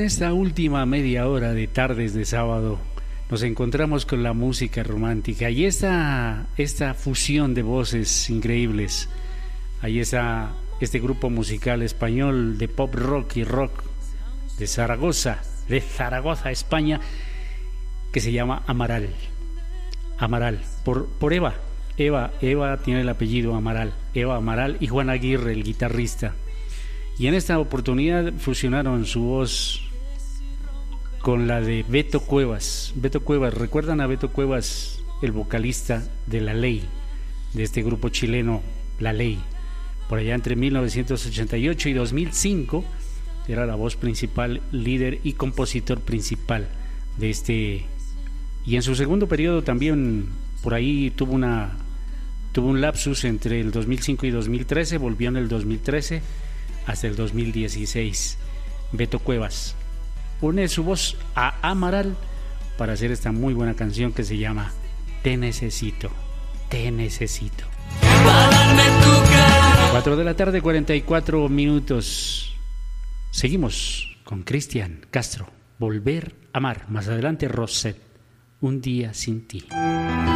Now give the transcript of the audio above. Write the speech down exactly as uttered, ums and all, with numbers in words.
esta última media hora de tardes de sábado nos encontramos con la música romántica y esta, esta fusión de voces increíbles. Ahí está este grupo musical español de pop rock y rock de Zaragoza, de Zaragoza, España, que se llama Amaral. Amaral, por, por Eva. Eva, Eva tiene el apellido Amaral. Eva Amaral y Juan Aguirre, el guitarrista. Y en esta oportunidad fusionaron su voz con la de Beto Cuevas. Beto Cuevas, ¿recuerdan a Beto Cuevas, el vocalista de La Ley, de este grupo chileno La Ley? Por allá entre mil novecientos ochenta y ocho y dos mil cinco era la voz principal, líder y compositor principal de este. Y en su segundo periodo también por ahí tuvo una tuvo un lapsus entre el dos mil cinco y dos mil trece, volvió en el dos mil trece hasta el dos mil dieciséis. Beto Cuevas pone su voz a Amaral para hacer esta muy buena canción que se llama Te Necesito, Te Necesito. cuatro de la tarde, cuarenta y cuatro minutos. Seguimos con Cristian Castro, Volver a Amar. Más adelante, Roset, Un día sin ti.